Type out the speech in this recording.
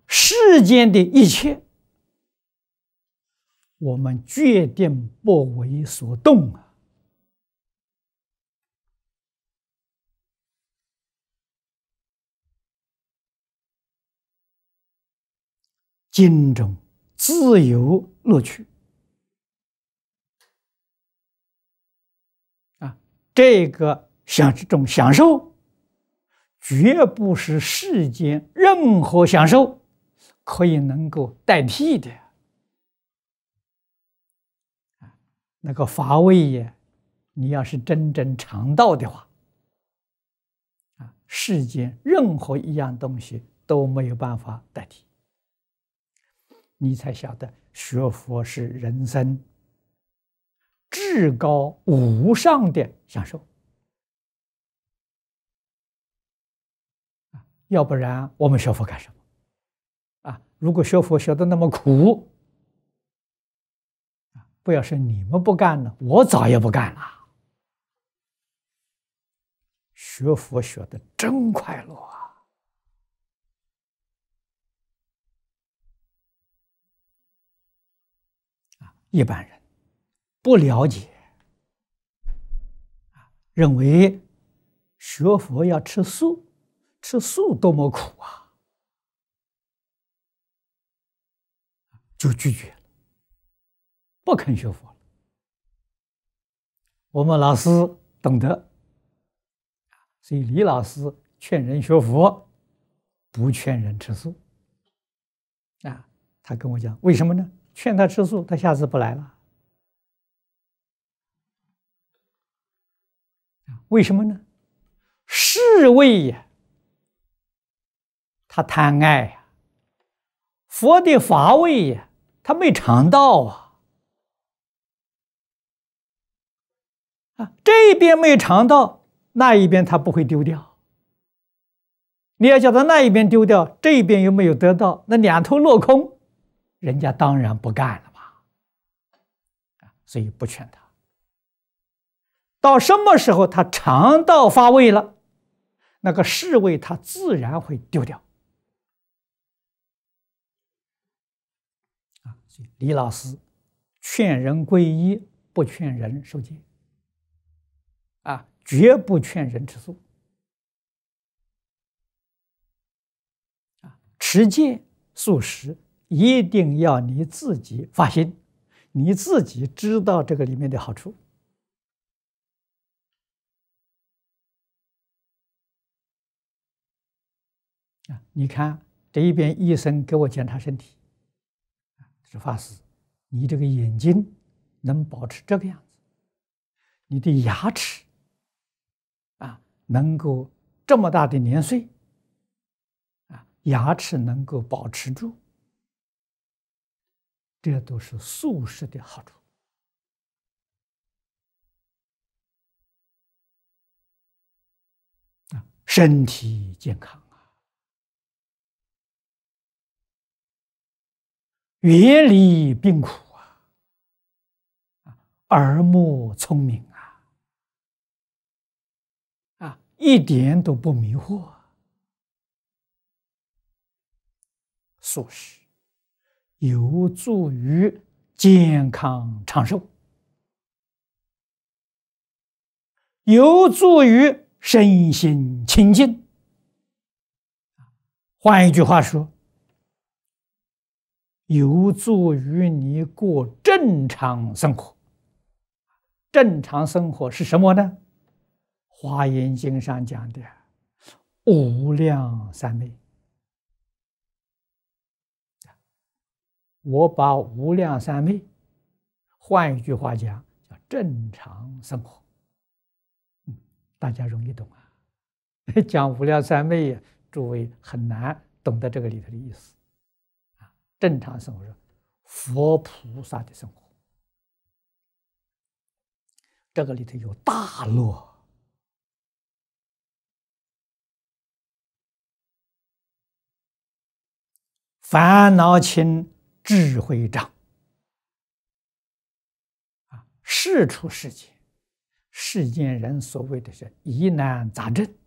世间的一切，我们决定不为所动啊！经中自有乐趣啊！这个这种享受，绝不是世间任何享受可以能够代替的。那个乏味呀，你要是真正尝到的话，世间任何一样东西都没有办法代替。你才晓得学佛是人生至高无上的享受。要不然我们学佛干什么？如果学佛学得那么苦，不要说你们不干了，我早也不干了。学佛学得真快乐啊！一般人不了解，认为学佛要吃素，吃素多么苦啊，就拒绝了，不肯学佛了。我们老师懂得，所以李老师劝人学佛，不劝人吃素。他跟我讲，为什么呢？劝他吃素，他下次不来了。为什么呢？世味呀，他贪爱呀；佛的法味呀，他没尝到这一边没尝到，那一边他不会丢掉。你要叫他那一边丢掉，这一边又没有得到，那两头落空，人家当然不干了嘛。所以不劝他。到什么时候他尝到法味了，那个世味他自然会丢掉。所以李老师劝人皈依，不劝人受戒，绝不劝人吃素。持戒素食一定要你自己发心，你自己知道这个里面的好处。你看这一边医生给我检查身体，是法师，你这个眼睛能保持这个样子，你的牙齿能够这么大的年岁，牙齿能够保持住，这都是素食的好处。身体健康远离病苦耳目聪明一点都不迷惑。素食有助于健康长寿，有助于身心清净。换一句话说，有助于你过正常生活。正常生活是什么呢？华严经上讲的无量三昧。我把无量三昧换一句话讲，叫正常生活。大家容易懂讲无量三昧，诸位很难懂得这个里头的意思。正常生活是佛菩萨的生活，这个里头有大乐。烦恼轻，智慧长。世出世间，世间人所谓的是疑难杂症，